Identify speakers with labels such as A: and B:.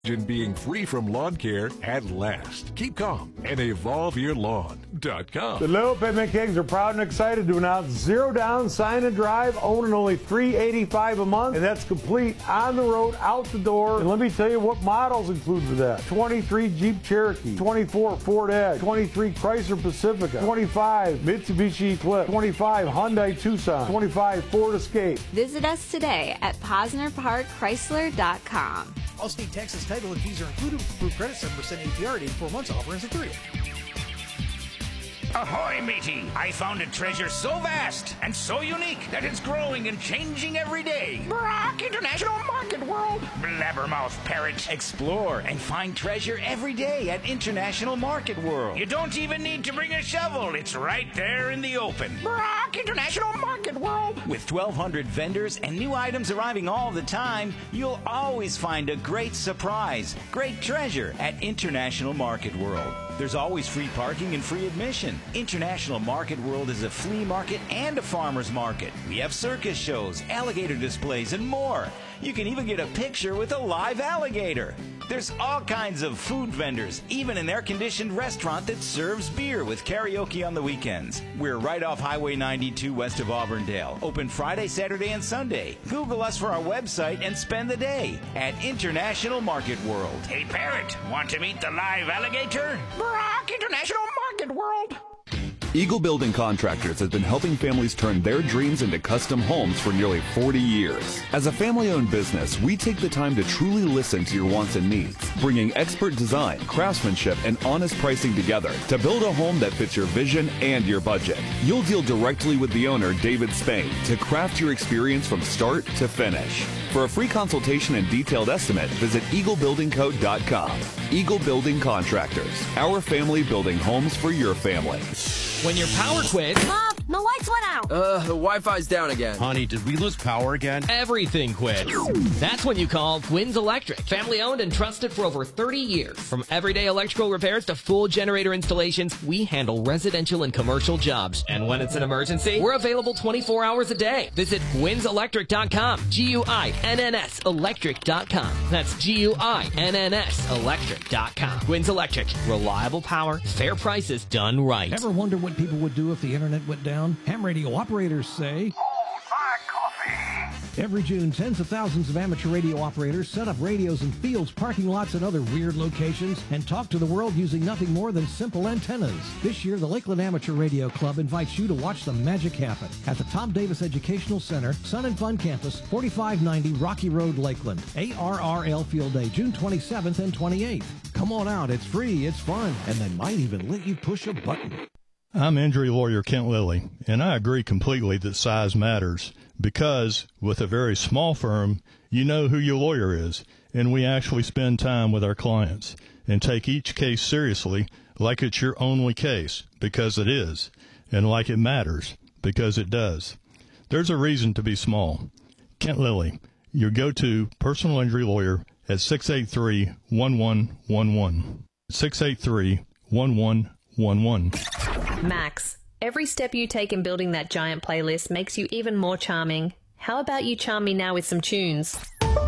A: Imagine being free from lawn care at last. Keep calm and evolve your lawn.com.
B: The Little Pigment Kings are proud and excited to announce 0 down, sign and drive, owning only $385 a month, and that's complete on the road, out the door. And let me tell you what models include for that. 23 Jeep Cherokee, 24 Ford Edge, 23 Chrysler Pacifica, 25 Mitsubishi Eclipse, 25 Hyundai Tucson, 25 Ford Escape.
C: Visit us today at PosnerParkChrysler.com.
D: Allstate taxes, title, and fees are included with approved credit, 7% APR at 84 months. Offer ends in 30.
E: Ahoy, matey! I found a treasure so vast and so unique that it's growing and changing every day. Brock International Market World! Blabbermouth parrot. Explore and find treasure every day at International Market World. You don't even need to bring a shovel. It's right there in the open. Brock International Market World! With 1,200 vendors and new items arriving all the time, you'll always find a great surprise, great treasure at International Market World. There's always free parking and free admission. International Market World is a flea market and a farmer's market. We have circus shows, alligator displays, and more. You can even get a picture with a live alligator. There's all kinds of food vendors, even an air-conditioned restaurant that serves beer with karaoke on the weekends. We're right off Highway 92 west of Auburndale. Open Friday, Saturday, and Sunday. Google us for our website and spend the day at International Market World. Hey, Parrot, want to meet the live alligator? Brock International Market World.
F: Eagle Building Contractors has been helping families turn their dreams into custom homes for nearly 40 years. As a family-owned business, we take the time to truly listen to your wants and needs, bringing expert design, craftsmanship, and honest pricing together to build a home that fits your vision and your budget. You'll deal directly with the owner, David Spain, to craft your experience from start to finish. For a free consultation and detailed estimate, visit EagleBuildingCo.com. Eagle Building Contractors, our family building homes for your family.
G: When your power quits...
H: Mom, the lights went out.
I: The Wi-Fi's down again.
J: Honey, did we lose power again?
G: Everything quits. That's when you call Gwyn's Electric. Family owned and trusted for over 30 years. From everyday electrical repairs to full generator installations, we handle residential and commercial jobs. And when it's an emergency, we're available 24 hours a day. Visit Gwyn'sElectric.com. GUINNS Electric.com. That's GUINNS Electric.com. Gwyn's Electric. Reliable power, fair prices, done right.
D: Ever wonder what people would do if the internet went down? Ham radio operators say, every June, tens of thousands of amateur radio operators set up radios in fields, parking lots, and other weird locations and talk to the world using nothing more than simple antennas. This year, the Lakeland Amateur Radio Club invites you to watch the magic happen at the Tom Davis Educational Center, Sun and Fun Campus, 4590 Rocky Road, Lakeland. ARRL Field Day, June 27th and 28th. Come on out. It's free, it's fun, and they might even let you push a button.
K: I'm injury lawyer Kent Lilly, and I agree completely that size matters because with a very small firm, you know who your lawyer is, and we actually spend time with our clients and take each case seriously like it's your only case, because it is, and like it matters, because it does. There's a reason to be small. Kent Lilly, your go-to personal injury lawyer at 683-1111. 683-1111.
L: Max, every step you take in building that giant playlist makes you even more charming. How about you charm me now with some tunes?